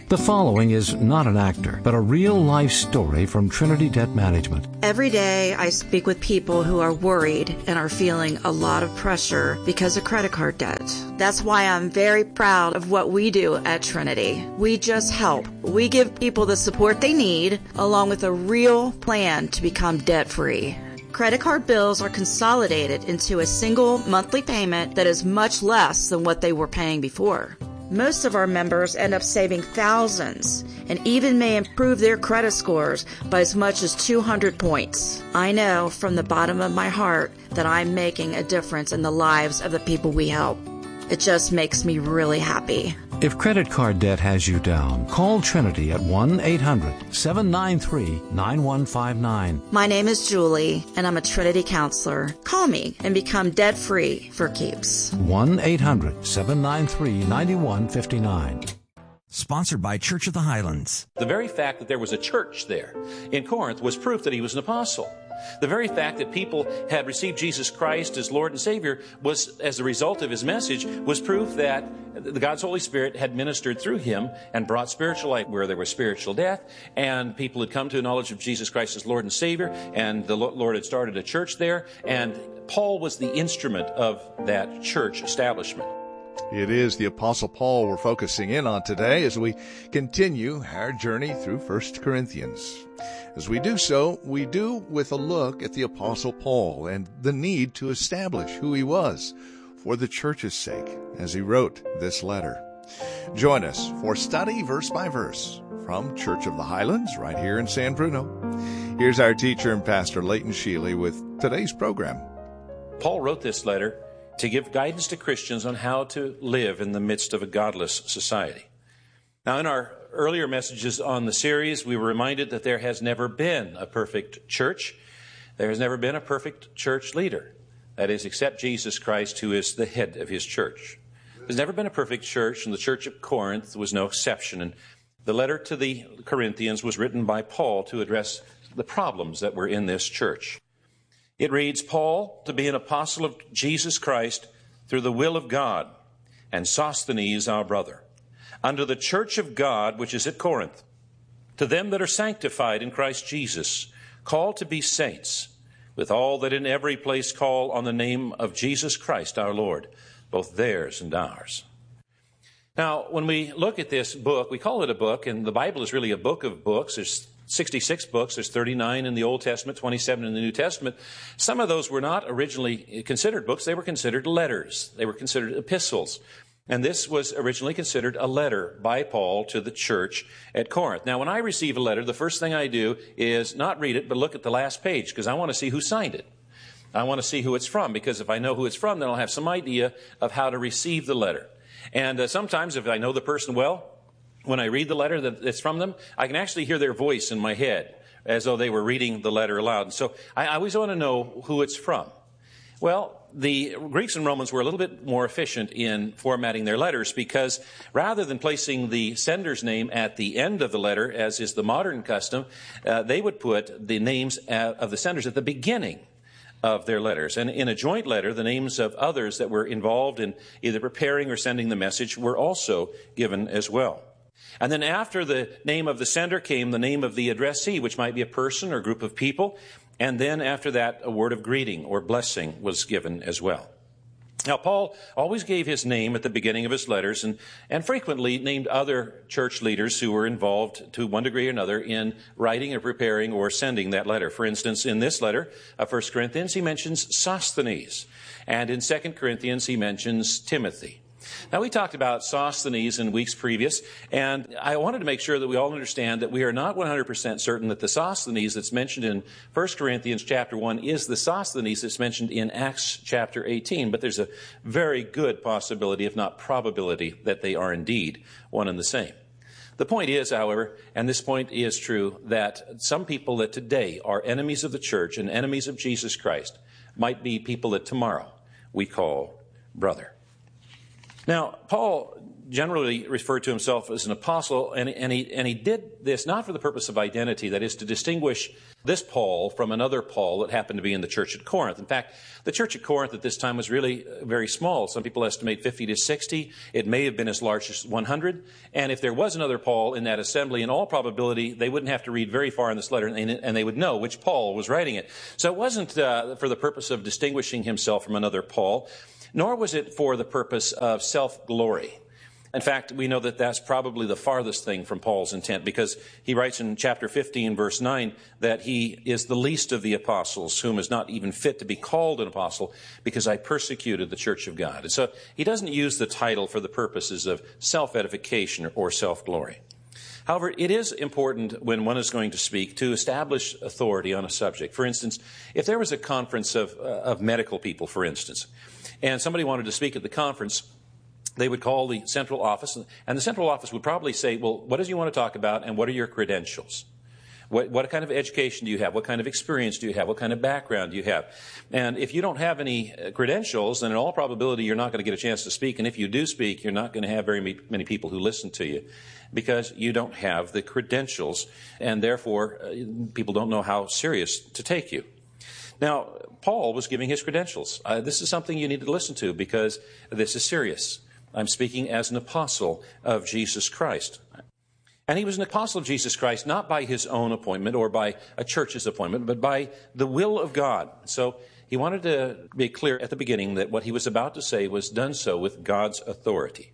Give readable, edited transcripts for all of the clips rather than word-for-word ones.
The following is not an actor, but a real-life story from Trinity Debt Management. Every day I speak with people who are worried and are feeling a lot of pressure because of credit card debt. That's why I'm very proud of what we do at Trinity. We just help. We give people the support they need, along with a real plan to become debt-free. Credit card bills are consolidated into a single monthly payment that is much less than what they were paying before. Most of our members end up saving thousands and even may improve their credit scores by as much as 200 points. I know from the bottom of my heart that I'm making a difference in the lives of the people we help. It just makes me really happy. If credit card debt has you down, call Trinity at 1-800-793-9159. My name is Julie, and I'm a Trinity counselor. Call me and become debt-free for keeps. 1-800-793-9159. Sponsored by Church of the Highlands. The very fact that there was a church there in Corinth was proof that he was an apostle. The very fact that people had received Jesus Christ as Lord and Savior was, as a result of his message, was proof that God's Holy Spirit had ministered through him and brought spiritual life where there was spiritual death, and people had come to a knowledge of Jesus Christ as Lord and Savior, and the Lord had started a church there, and Paul was the instrument of that church establishment. It is the Apostle Paul we're focusing in on today as we continue our journey through 1 Corinthians. As we do so, we do with a look at the Apostle Paul and the need to establish who he was for the church's sake as he wrote this letter. Join us for study verse by verse from Church of the Highlands right here in San Bruno. Here's our teacher and pastor Leighton Sheely with today's program. Paul wrote this letter to give guidance to Christians on how to live in the midst of a godless society. Now, in our earlier messages on the series, we were reminded that there has never been a perfect church. There has never been a perfect church leader. That is, except Jesus Christ, who is the head of his church. There's never been a perfect church, and the church of Corinth was no exception. And the letter to the Corinthians was written by Paul to address the problems that were in this church. It reads, Paul, to be an apostle of Jesus Christ through the will of God, and Sosthenes, our brother, unto the church of God which is at Corinth, to them that are sanctified in Christ Jesus, called to be saints, with all that in every place call on the name of Jesus Christ our Lord, both theirs and ours. Now, when we look at this book, we call it a book, and the Bible is really a book of books. There's 66 books. There's 39 in the Old Testament, 27 in the New Testament. Some of those were not originally considered books. They were considered letters. They were considered epistles. And this was originally considered a letter by Paul to the church at Corinth. Now, when I receive a letter, the first thing I do is not read it, but look at the last page, because I want to see who signed it. I want to see who it's from, because if I know who it's from, then I'll have some idea of how to receive the letter. And sometimes, if I know the person well, when I read the letter that's from them, I can actually hear their voice in my head as though they were reading the letter aloud. And so I always want to know who it's from. Well, the Greeks and Romans were a little bit more efficient in formatting their letters, because rather than placing the sender's name at the end of the letter, as is the modern custom, they would put the names of the senders at the beginning of their letters. And in a joint letter, the names of others that were involved in either preparing or sending the message were also given as well. And then after the name of the sender came the name of the addressee, which might be a person or group of people. And then after that, a word of greeting or blessing was given as well. Now, Paul always gave his name at the beginning of his letters and frequently named other church leaders who were involved to one degree or another in writing or preparing or sending that letter. For instance, in this letter of 1 Corinthians, he mentions Sosthenes. And in 2 Corinthians, he mentions Timothy. Now, we talked about Sosthenes in weeks previous, and I wanted to make sure that we all understand that we are not 100% certain that the Sosthenes that's mentioned in 1 Corinthians chapter 1 is the Sosthenes that's mentioned in Acts chapter 18, but there's a very good possibility, if not probability, that they are indeed one and the same. The point is, however, and this point is true, that some people that today are enemies of the church and enemies of Jesus Christ might be people that tomorrow we call brother. Now, Paul generally referred to himself as an apostle, and he did this not for the purpose of identity, that is to distinguish this Paul from another Paul that happened to be in the church at Corinth. In fact, the church at Corinth at this time was really very small. Some people estimate 50 to 60. It may have been as large as 100. And if there was another Paul in that assembly, in all probability, they wouldn't have to read very far in this letter, and they would know which Paul was writing it. So it wasn't for the purpose of distinguishing himself from another Paul, nor was it for the purpose of self-glory. In fact, we know that that's probably the farthest thing from Paul's intent, because he writes in chapter 15, verse 9, that he is the least of the apostles, whom is not even fit to be called an apostle, because I persecuted the church of God. And so he doesn't use the title for the purposes of self-edification or self-glory. However, it is important when one is going to speak to establish authority on a subject. For instance, if there was a conference of medical people, for instance, and somebody wanted to speak at the conference, they would call the central office, and the central office would probably say, well, what does you want to talk about, and what are your credentials? What kind of education do you have? What kind of experience do you have? What kind of background do you have? And if you don't have any credentials, then in all probability you're not going to get a chance to speak. And if you do speak, you're not going to have very many people who listen to you, because you don't have the credentials, and therefore people don't know how serious to take you. Now, Paul was giving his credentials. This is something you need to listen to, because this is serious. I'm speaking as an apostle of Jesus Christ. And he was an apostle of Jesus Christ, not by his own appointment or by a church's appointment, but by the will of God. So he wanted to be clear at the beginning that what he was about to say was done so with God's authority.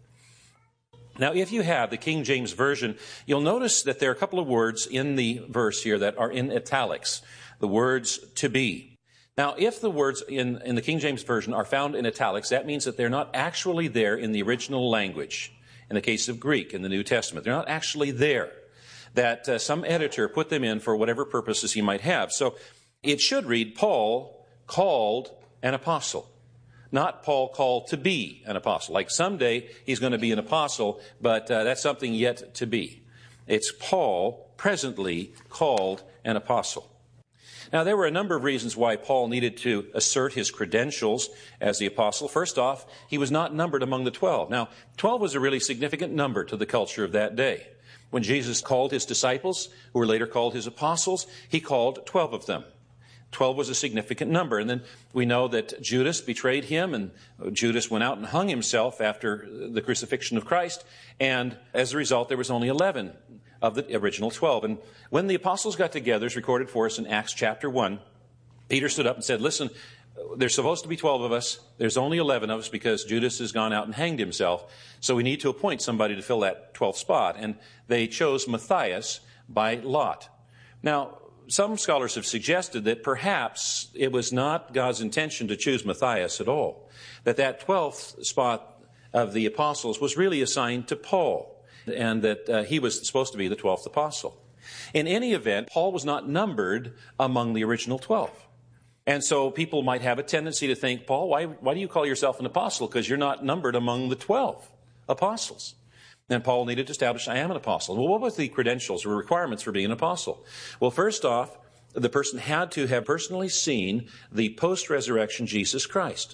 Now, if you have the King James Version, you'll notice that there are a couple of words in the verse here that are in italics, the words to be. Now, if the words in the King James Version are found in italics, that means that they're not actually there in the original language. In the case of Greek in the New Testament, they're not actually there. That some editor put them in for whatever purposes he might have. So it should read, Paul called an apostle, not Paul called to be an apostle. Like someday he's going to be an apostle, but that's something yet to be. It's Paul presently called an apostle. Now, there were a number of reasons why Paul needed to assert his credentials as the apostle. First off, he was not numbered among the 12. Now, 12 was a really significant number to the culture of that day. When Jesus called his disciples, who were later called his apostles, he called 12 of them. 12 was a significant number. And then we know that Judas betrayed him, and Judas went out and hung himself after the crucifixion of Christ. And as a result, there was only 11 of the original 12. And when the apostles got together, it's recorded for us in Acts chapter 1, Peter stood up and said, listen, there's supposed to be 12 of us. There's only 11 of us because Judas has gone out and hanged himself. So we need to appoint somebody to fill that 12th spot. And they chose Matthias by lot. Now, some scholars have suggested that perhaps it was not God's intention to choose Matthias at all, that 12th spot of the apostles was really assigned to Paul, and that he was supposed to be the 12th apostle. In any event, Paul was not numbered among the original 12. And so people might have a tendency to think, Paul, why do you call yourself an apostle? Because you're not numbered among the 12 apostles. And Paul needed to establish, I am an apostle. Well, what was the credentials or requirements for being an apostle? Well, first off, the person had to have personally seen the post-resurrection Jesus Christ.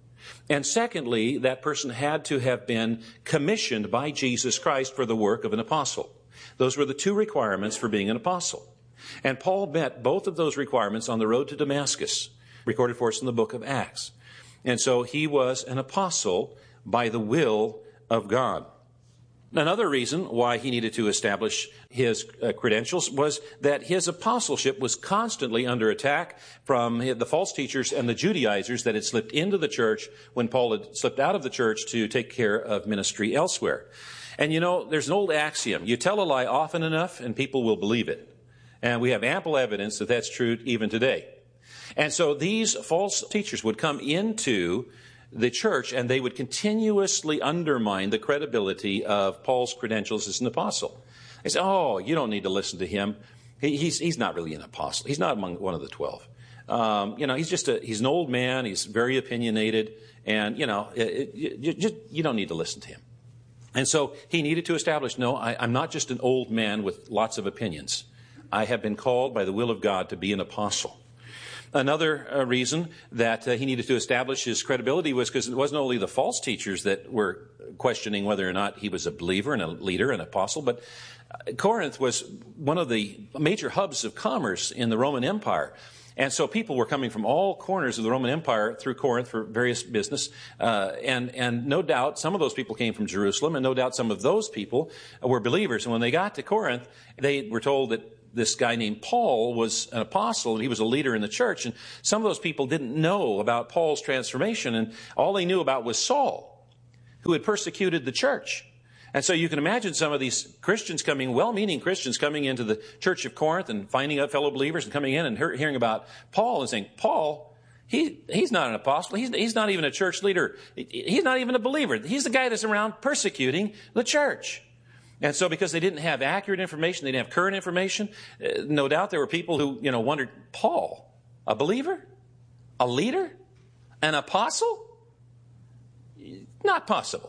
And secondly, that person had to have been commissioned by Jesus Christ for the work of an apostle. Those were the two requirements for being an apostle. And Paul met both of those requirements on the road to Damascus, recorded for us in the book of Acts. And so he was an apostle by the will of God. Another reason why he needed to establish his credentials was that his apostleship was constantly under attack from the false teachers and the Judaizers that had slipped into the church when Paul had slipped out of the church to take care of ministry elsewhere. And you know, there's an old axiom. You tell a lie often enough and people will believe it. And we have ample evidence that that's true even today. And so these false teachers would come into the church, and they would continuously undermine the credibility of Paul's credentials as an apostle. They say, oh, you don't need to listen to him. He's not really an apostle. He's not among one of the 12. He's an old man. He's very opinionated. And, you don't need to listen to him. And so he needed to establish, no, I'm not just an old man with lots of opinions. I have been called by the will of God to be an apostle. Another reason that he needed to establish his credibility was because it wasn't only the false teachers that were questioning whether or not he was a believer and a leader, an apostle, but Corinth was one of the major hubs of commerce in the Roman Empire. And so people were coming from all corners of the Roman Empire through Corinth for various business. And no doubt some of those people came from Jerusalem, and no doubt some of those people were believers. And when they got to Corinth, they were told that this guy named Paul was an apostle, and he was a leader in the church. And some of those people didn't know about Paul's transformation, and all they knew about was Saul, who had persecuted the church. And so you can imagine some of these Christians well-meaning Christians coming into the church of Corinth and finding out fellow believers and coming in and hearing about Paul and saying, Paul, he's not an apostle. He's not even a church leader. He's not even a believer. He's the guy that's around persecuting the church. And so because they didn't have accurate information, they didn't have current information, no doubt there were people who, wondered, Paul, a believer? A leader? An apostle? Not possible.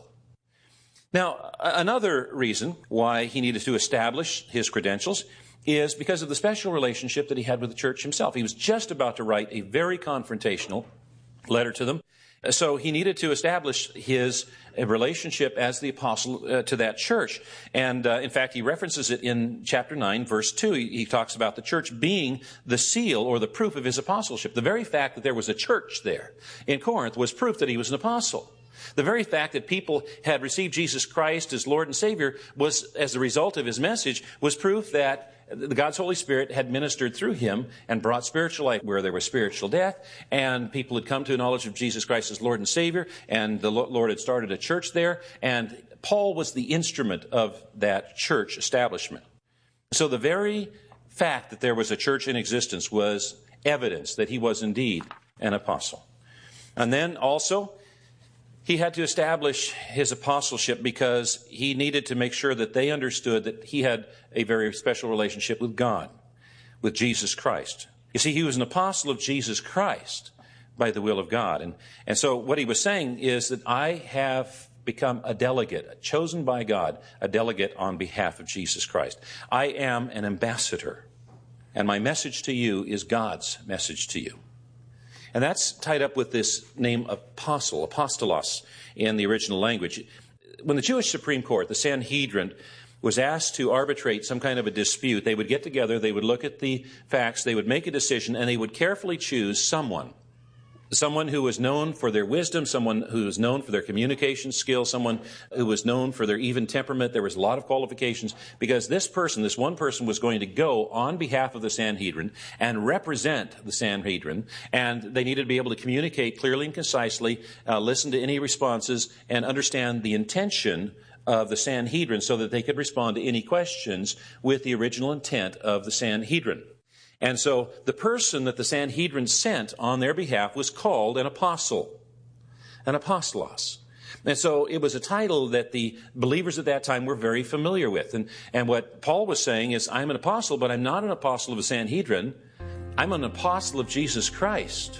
Now, another reason why he needed to establish his credentials is because of the special relationship that he had with the church himself. He was just about to write a very confrontational letter to them. So he needed to establish his relationship as the apostle to that church. And in fact, he references it in chapter 9, verse 2. He talks about the church being the seal or the proof of his apostleship. The very fact that there was a church there in Corinth was proof that he was an apostle. The very fact that people had received Jesus Christ as Lord and Savior was, as a result of his message, was proof that God's Holy Spirit had ministered through him and brought spiritual life where there was spiritual death, and people had come to a knowledge of Jesus Christ as Lord and Savior, and the Lord had started a church there, and Paul was the instrument of that church establishment. So the very fact that there was a church in existence was evidence that he was indeed an apostle. And then also, he had to establish his apostleship because he needed to make sure that they understood that he had a very special relationship with God, with Jesus Christ. You see, he was an apostle of Jesus Christ by the will of God. And so what he was saying is that I have become a delegate, chosen by God, a delegate on behalf of Jesus Christ. I am an ambassador, and my message to you is God's message to you. And that's tied up with this name apostle, apostolos, in the original language. When the Jewish Supreme Court, the Sanhedrin, was asked to arbitrate some kind of a dispute, they would get together, they would look at the facts, they would make a decision, and they would carefully choose someone who was known for their wisdom, someone who was known for their communication skills, someone who was known for their even temperament. There was a lot of qualifications because this one person was going to go on behalf of the Sanhedrin and represent the Sanhedrin, and they needed to be able to communicate clearly and concisely, listen to any responses, and understand the intention of the Sanhedrin so that they could respond to any questions with the original intent of the Sanhedrin. And so the person that the Sanhedrin sent on their behalf was called an apostle, an apostolos. And so it was a title that the believers at that time were very familiar with. And what Paul was saying is, I'm an apostle, but I'm not an apostle of the Sanhedrin. I'm an apostle of Jesus Christ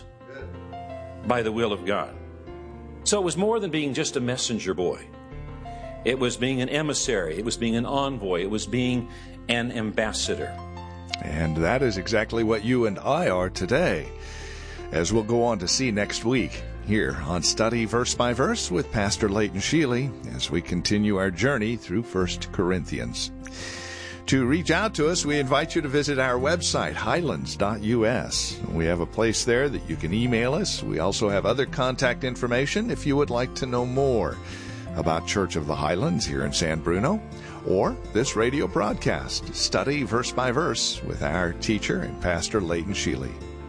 by the will of God. So it was more than being just a messenger boy. It was being an emissary. It was being an envoy. It was being an ambassador. And that is exactly what you and I are today, as we'll go on to see next week here on Study Verse by Verse with Pastor Leighton Sheely as we continue our journey through 1 Corinthians. To reach out to us, we invite you to visit our website, highlands.us. We have a place there that you can email us. We also have other contact information if you would like to know more about Church of the Highlands here in San Bruno, or this radio broadcast, Study Verse by Verse, with our teacher and Pastor Leighton Sheely.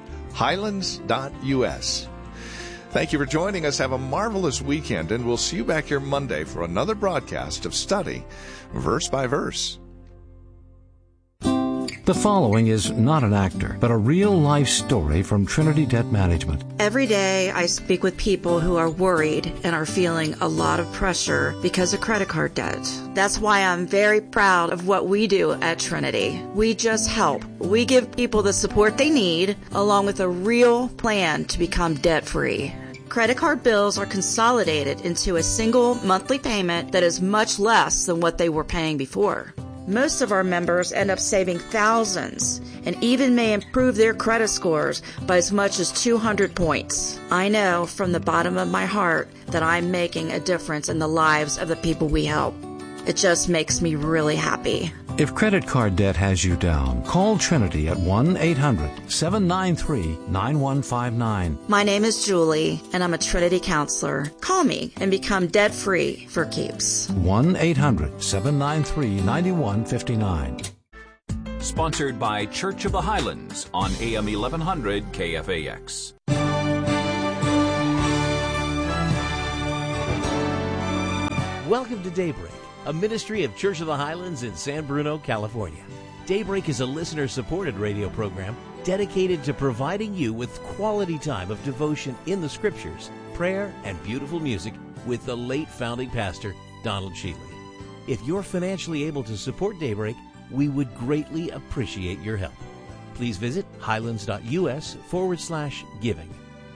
Highlands.us. Thank you for joining us. Have a marvelous weekend, and we'll see you back here Monday for another broadcast of Study Verse by Verse. The following is not an actor, but a real-life story from Trinity Debt Management. Every day I speak with people who are worried and are feeling a lot of pressure because of credit card debt. That's why I'm very proud of what we do at Trinity. We just help. We give people the support they need, along with a real plan to become debt-free. Credit card bills are consolidated into a single monthly payment that is much less than what they were paying before. Most of our members end up saving thousands and even may improve their credit scores by as much as 200 points. I know from the bottom of my heart that I'm making a difference in the lives of the people we help. It just makes me really happy. If credit card debt has you down, call Trinity at 1-800-793-9159. My name is Julie, and I'm a Trinity counselor. Call me and become debt-free for keeps. 1-800-793-9159. Sponsored by Church of the Highlands on AM 1100 KFAX. Welcome to Daybreak, a ministry of Church of the Highlands in San Bruno, California. Daybreak is a listener-supported radio program dedicated to providing you with quality time of devotion in the Scriptures, prayer, and beautiful music with the late founding pastor, Donald Shealy. If you're financially able to support Daybreak, we would greatly appreciate your help. Please visit highlands.us/giving.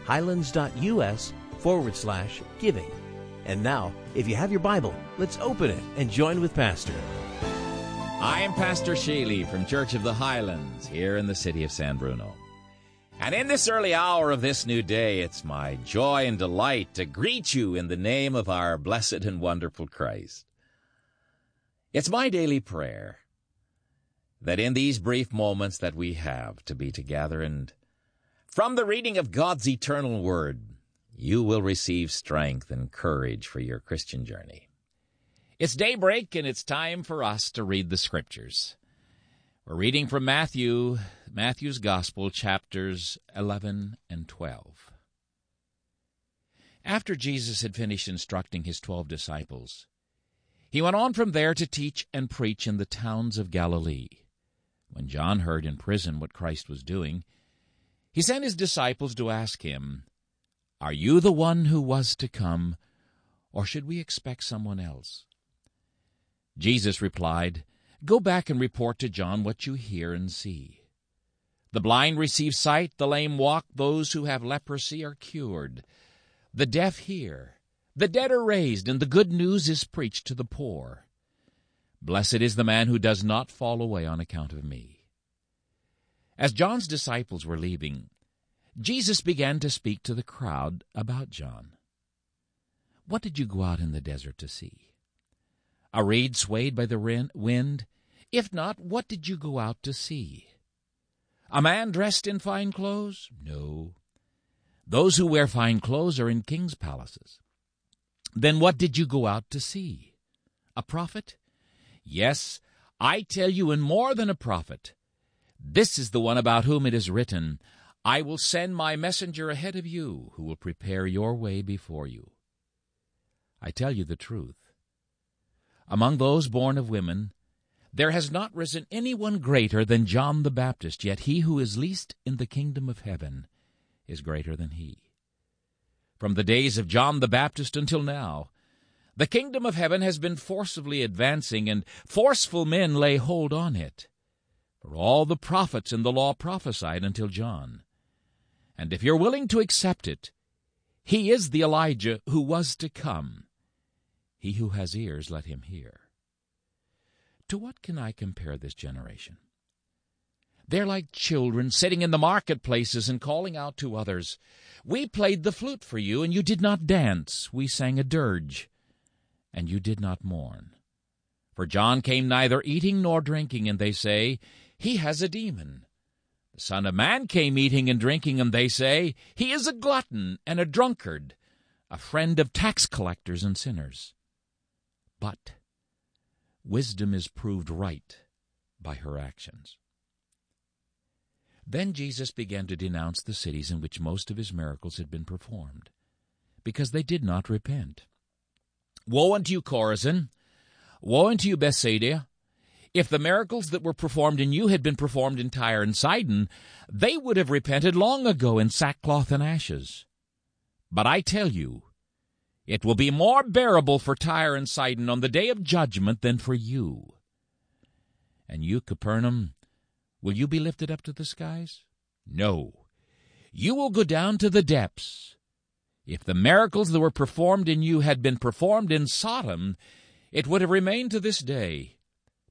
highlands.us/giving. And now, if you have your Bible, let's open it and join with Pastor. I am Pastor Shealy from Church of the Highlands here in the city of San Bruno. And in this early hour of this new day, it's my joy and delight to greet you in the name of our blessed and wonderful Christ. It's my daily prayer that in these brief moments that we have to be together and from the reading of God's eternal Word, you will receive strength and courage for your Christian journey. It's daybreak, and it's time for us to read the Scriptures. We're reading from Matthew's Gospel, chapters 11 and 12. After Jesus had finished instructing his 12 disciples, he went on from there to teach and preach in the towns of Galilee. When John heard in prison what Christ was doing, he sent his disciples to ask him, "Are you the one who was to come, or should we expect someone else?" Jesus replied, "Go back and report to John what you hear and see. The blind receive sight, the lame walk, those who have leprosy are cured. The deaf hear, the dead are raised, and the good news is preached to the poor. Blessed is the man who does not fall away on account of me." As John's disciples were leaving, Jesus began to speak to the crowd about John. "What did you go out in the desert to see? A reed swayed by the wind? If not, what did you go out to see? A man dressed in fine clothes? No. Those who wear fine clothes are in kings' palaces. Then what did you go out to see? A prophet? Yes, I tell you, and more than a prophet. This is the one about whom it is written, 'I will send my messenger ahead of you, who will prepare your way before you.' I tell you the truth. Among those born of women, there has not risen anyone greater than John the Baptist, yet he who is least in the kingdom of heaven is greater than he. From the days of John the Baptist until now, the kingdom of heaven has been forcibly advancing, and forceful men lay hold on it. For all the prophets in the law prophesied until John. And if you're willing to accept it, he is the Elijah who was to come. He who has ears, let him hear." To what can I compare this generation? They're like children sitting in the marketplaces and calling out to others, "We played the flute for you, and you did not dance. We sang a dirge, and you did not mourn. For John came neither eating nor drinking, and they say, 'He has a demon.' The Son of Man came eating and drinking, and they say, 'He is a glutton and a drunkard, a friend of tax collectors and sinners.' But wisdom is proved right by her actions." Then Jesus began to denounce the cities in which most of his miracles had been performed, because they did not repent. "Woe unto you, Chorazin! Woe unto you, Bethsaida! If the miracles that were performed in you had been performed in Tyre and Sidon, they would have repented long ago in sackcloth and ashes. But I tell you, it will be more bearable for Tyre and Sidon on the day of judgment than for you. And you, Capernaum, will you be lifted up to the skies? No, you will go down to the depths. If the miracles that were performed in you had been performed in Sodom, it would have remained to this day.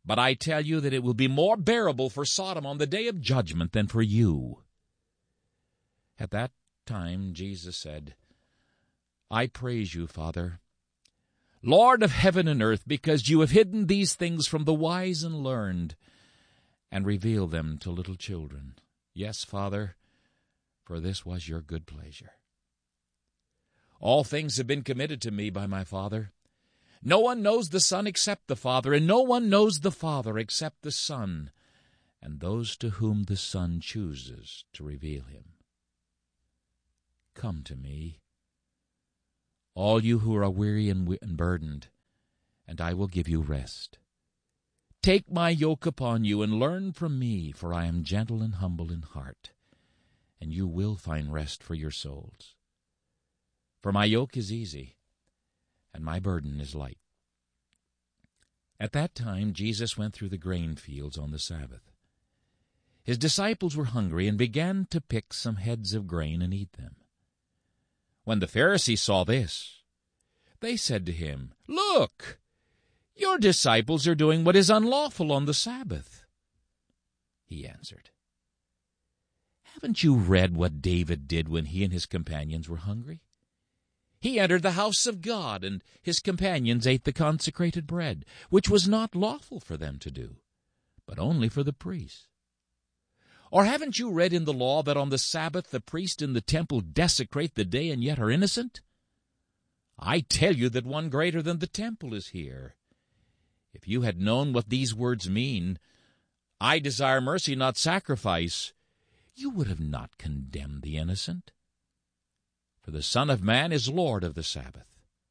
But I tell you that it will be more bearable for Sodom on the day of judgment than for you." At that time Jesus said, "I praise you, Father, Lord of heaven and earth, because you have hidden these things from the wise and learned, and revealed them to little children. Yes, Father, for this was your good pleasure. All things have been committed to me by my Father. No one knows the Son except the Father, and no one knows the Father except the Son, and those to whom the Son chooses to reveal him. Come to me, all you who are weary and burdened, and I will give you rest. Take my yoke upon you and learn from me, for I am gentle and humble in heart, and you will find rest for your souls. For my yoke is easy, and my burden is light." At that time Jesus went through the grain fields on the Sabbath. His disciples were hungry and began to pick some heads of grain and eat them. When the Pharisees saw this, they said to him, "Look, your disciples are doing what is unlawful on the Sabbath." He answered, "Haven't you read what David did when he and his companions were hungry? He entered the house of God, and his companions ate the consecrated bread, which was not lawful for them to do, but only for the priests. Or haven't you read in the law that on the Sabbath the priest in the temple desecrate the day and yet are innocent? I tell you that one greater than the temple is here. If you had known what these words mean, 'I desire mercy, not sacrifice,' you would have not condemned the innocent. For the Son of Man is Lord of the Sabbath."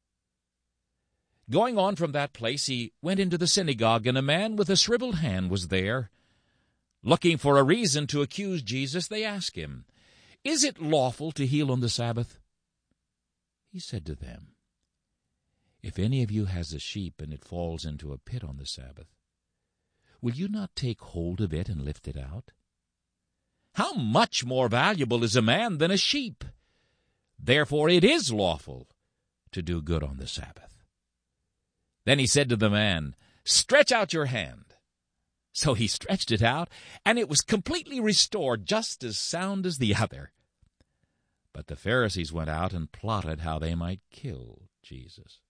Going on from that place, he went into the synagogue, and a man with a shriveled hand was there. Looking for a reason to accuse Jesus, they asked him, "Is it lawful to heal on the Sabbath?" He said to them, "If any of you has a sheep and it falls into a pit on the Sabbath, will you not take hold of it and lift it out? How much more valuable is a man than a sheep? Therefore it is lawful to do good on the Sabbath." Then he said to the man, "Stretch out your hand." So he stretched it out, and it was completely restored, just as sound as the other. But the Pharisees went out and plotted how they might kill Jesus.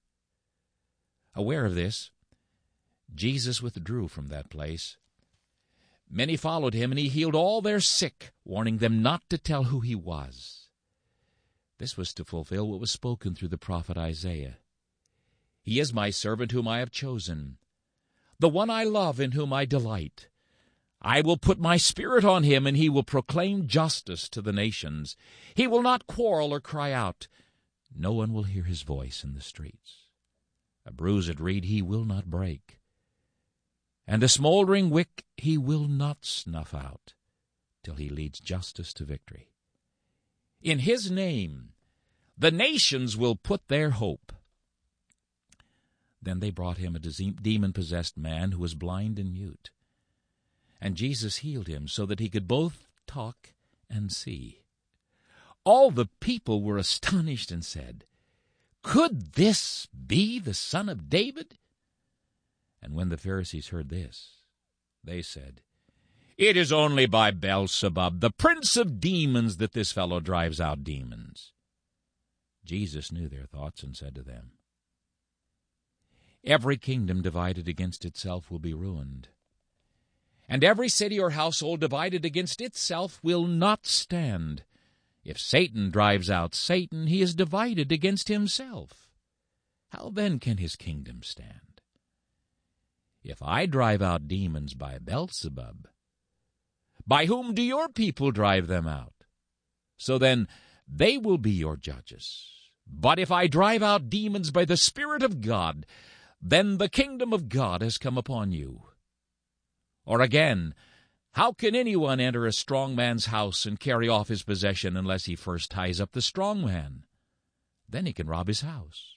Aware of this, Jesus withdrew from that place. Many followed him, and he healed all their sick, warning them not to tell who he was. This was to fulfill what was spoken through the prophet Isaiah. "He is my servant whom I have chosen, the one I love, in whom I delight. I will put my spirit on him, and he will proclaim justice to the nations. He will not quarrel or cry out. No one will hear his voice in the streets. A bruised reed he will not break, and a smoldering wick he will not snuff out, till he leads justice to victory. In his name the nations will put their hope." Then they brought him a demon-possessed man who was blind and mute. And Jesus healed him so that he could both talk and see. All the people were astonished and said, "Could this be the Son of David?" And when the Pharisees heard this, they said, "It is only by Beelzebub, the prince of demons, that this fellow drives out demons." Jesus knew their thoughts and said to them, "Every kingdom divided against itself will be ruined, and every city or household divided against itself will not stand. If Satan drives out Satan, he is divided against himself. How then can his kingdom stand? If I drive out demons by Beelzebub, by whom do your people drive them out? So then they will be your judges. But if I drive out demons by the Spirit of God, then the kingdom of God has come upon you. Or again, how can anyone enter a strong man's house and carry off his possession unless he first ties up the strong man? Then he can rob his house.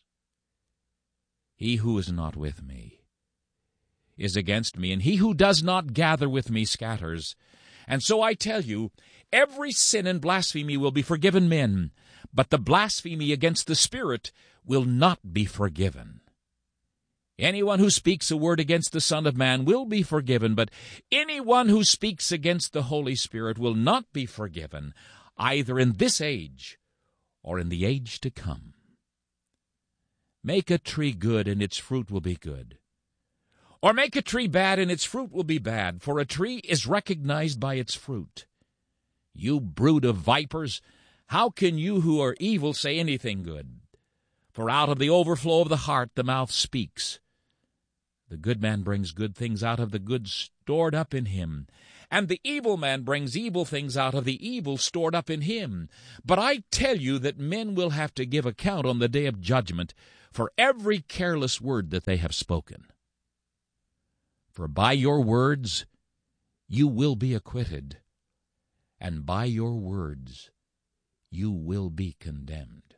He who is not with me is against me, and he who does not gather with me scatters. And so I tell you, every sin and blasphemy will be forgiven men, but the blasphemy against the Spirit will not be forgiven. Anyone who speaks a word against the Son of Man will be forgiven, but anyone who speaks against the Holy Spirit will not be forgiven, either in this age or in the age to come. Make a tree good, and its fruit will be good. Or make a tree bad, and its fruit will be bad, for a tree is recognized by its fruit. You brood of vipers, how can you who are evil say anything good? For out of the overflow of the heart the mouth speaks. The good man brings good things out of the good stored up in him, and the evil man brings evil things out of the evil stored up in him. But I tell you that men will have to give account on the day of judgment for every careless word that they have spoken. For by your words you will be acquitted, and by your words you will be condemned.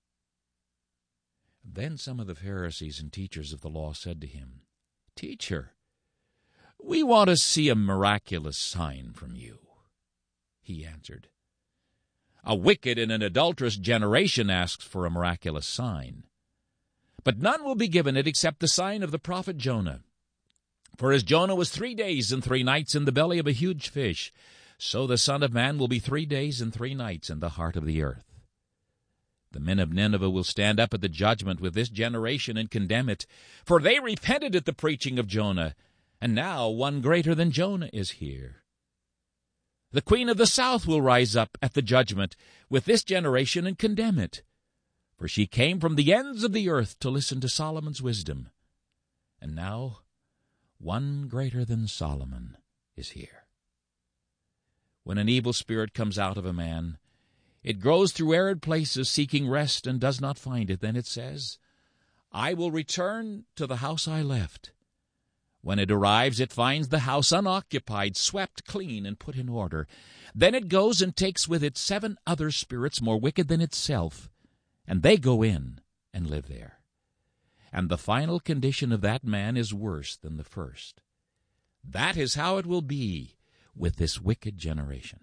Then some of the Pharisees and teachers of the law said to him, Teacher, we want to see a miraculous sign from you. He answered, A wicked and an adulterous generation asks for a miraculous sign. But none will be given it except the sign of the prophet Jonah. For as Jonah was 3 days and 3 nights in the belly of a huge fish, so the Son of Man will be 3 days and 3 nights in the heart of the earth. The men of Nineveh will stand up at the judgment with this generation and condemn it, for they repented at the preaching of Jonah, and now one greater than Jonah is here. The queen of the south will rise up at the judgment with this generation and condemn it, for she came from the ends of the earth to listen to Solomon's wisdom, and now one greater than Solomon is here. When an evil spirit comes out of a man, it grows through arid places seeking rest and does not find it. Then it says, I will return to the house I left. When it arrives, it finds the house unoccupied, swept clean, and put in order. Then it goes and takes with it 7 other spirits more wicked than itself, and they go in and live there. And the final condition of that man is worse than the first. That is how it will be with this wicked generation.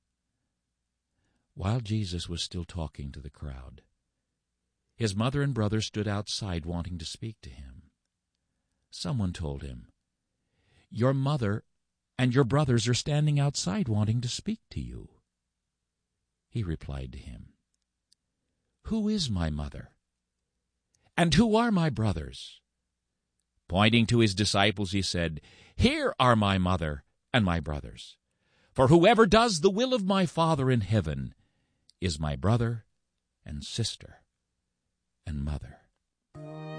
While Jesus was still talking to the crowd, his mother and brother stood outside wanting to speak to him. Someone told him, Your mother and your brothers are standing outside wanting to speak to you. He replied to him, Who is my mother? And who are my brothers? Pointing to his disciples, he said, Here are my mother and my brothers. For whoever does the will of my Father in heaven is my brother and sister and mother.